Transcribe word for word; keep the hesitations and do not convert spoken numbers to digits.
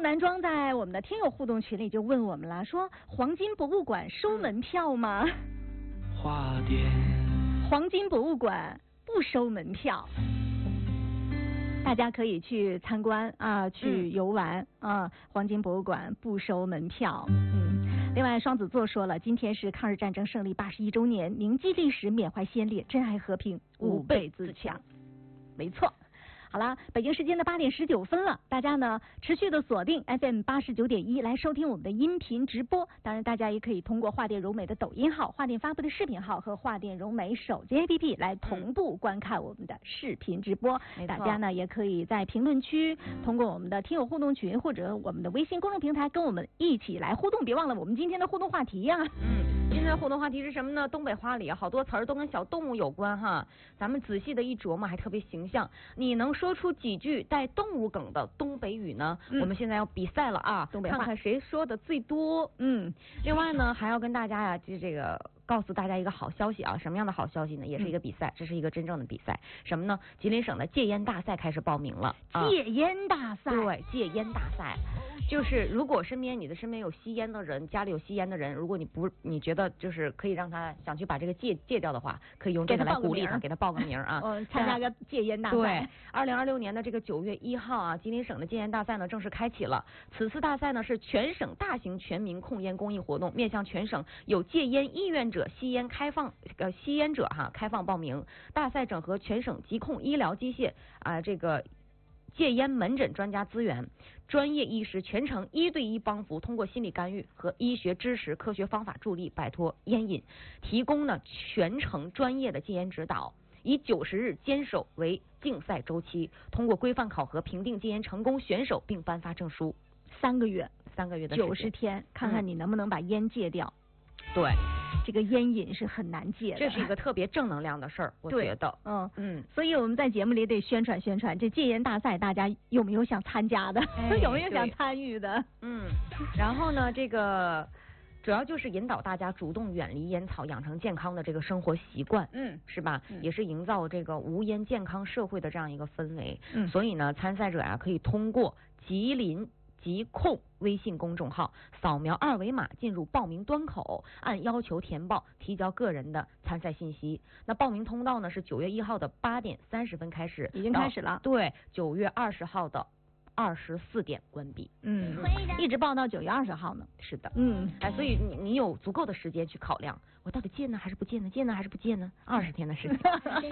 男装在我们的听友互动群里就问我们了，说黄金博物馆收门票吗？ 花店， 黄金博物馆不收门票。大家可以去参观啊，去游玩、嗯、啊。黄金博物馆不收门票。嗯，另外双子座说了，今天是抗日战争胜利八十一周年，铭记历史，缅怀先烈，珍爱和平，吾辈自强。没错。好了，北京时间的八点十九分了，大家呢持续的锁定 F M 八十九点一来收听我们的音频直播。当然，大家也可以通过华电融美的抖音号、华电发布的视频号和华电融美手机 A P P 来同步观看我们的视频直播。嗯、大家呢也可以在评论区通过我们的听友互动群或者我们的微信公众平台跟我们一起来互动。别忘了我们今天的互动话题呀、啊。 嗯，今天的互动话题是什么呢？东北话里好多词儿都跟小动物有关哈，咱们仔细的一琢磨，还特别形象。你能说出几句带动物梗的东北语呢？嗯、我们现在要比赛了啊， 东北话看看谁说的最多。嗯，另外呢，还要跟大家呀，就这个告诉大家一个好消息啊，什么样的好消息呢？也是一个比赛，嗯、这是一个真正的比赛。什么呢？吉林省的戒烟大赛开始报名了。 戒烟大赛， 对，戒烟大赛。就是如果身边你的身边有吸烟的人，家里有吸烟的人，如果你不你觉得就是可以让他想去把这个戒戒掉的话，可以用这个来鼓励他，给他报个名啊， 嗯，参加个戒烟大赛。 对，二零二六年的这个九月一号啊，吉林省的戒烟大赛呢正式开启了。此次大赛呢是全省大型全民控烟公益活动，面向全省有戒烟意愿者吸烟开放呃吸烟者哈开放报名。大赛整合全省疾控医疗机械啊、呃、这个。戒烟门诊专家资源，专业医师全程一对一帮扶，通过心理干预和医学知识、科学方法助力摆脱烟瘾，提供呢全程专业的戒烟指导，以九十日坚守为竞赛周期，通过规范考核评定戒烟成功选手，并颁发证书。 三个月， 三个月的九十天，看看你能不能把烟戒掉。 嗯、对。 这个烟瘾是很难戒的， 这是一个特别正能量的事儿，我觉得， 嗯嗯，所以我们在节目里得宣传宣传这戒烟大赛，大家有没有想参加的？哎、有没有想参与的？ 嗯，然后呢，这个主要就是引导大家主动远离烟草，养成健康的这个生活习惯，嗯，是吧？嗯、也是营造这个无烟健康社会的这样一个氛围。嗯，所以呢，参赛者啊可以通过吉林疾控微信公众号扫描二维码进入报名端口，按要求填报，提交个人的参赛信息。那报名通道呢是九月一号的八点三十分开始， 已经开始了。 对，九月二十号的二十四点关闭。 嗯，一直报到九月二十号呢。 是的， 嗯， 哎，所以你你有足够的时间去考量，我到底戒呢还是不戒呢？戒呢还是不戒呢？二十天的时间。